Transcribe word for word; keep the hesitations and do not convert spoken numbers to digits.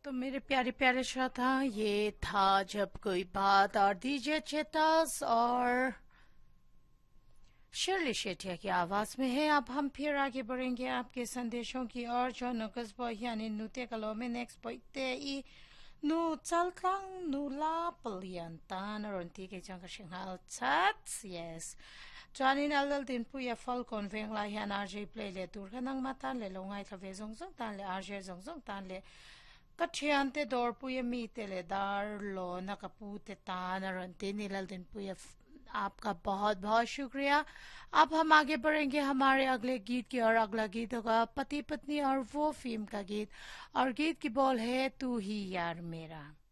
तो मेरे प्यारे प्यारे श्रोता, ये था जब कोई बात और डीजे चेतस और शर्ली शेटिया की आवाज में है। अब हम फिर आगे बढ़ेंगे आपके संदेशों की ओर जो नुकस बो यानी नुते कलो में नेक्स्ट पोइते ई नु चलतंग नु ला पलियन तान ronti के जंग शिंगाल चats yes Johnny Naldal din pu ya fal konveng la yan R J play le tur kanang matan le longai thave zong zong tan le R J zong zong tan le कठियान ते दौड़ पुए मीते ले दार लो न कपूते तान रंते नीलल दिन पुए आपका बहुत बहुत शुक्रिया। अब हम आगे बढ़ेंगे हमारे अगले गीत की और अगला गीत होगा पति पत्नी और वो फिल्म का गीत और गीत की बोल है तू ही यार मेरा।